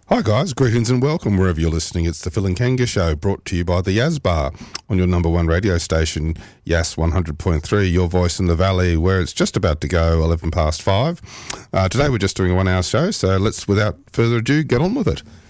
Hi guys, greetings and welcome wherever you're listening. It's the Phil and Kanga Show, brought to you by the Yas Bar on your number one radio station, Yas 100.3, your voice in the valley, where it's just about to go 11 past 5. Today we're just doing a 1 hour show, so let's, without further ado, get on with it.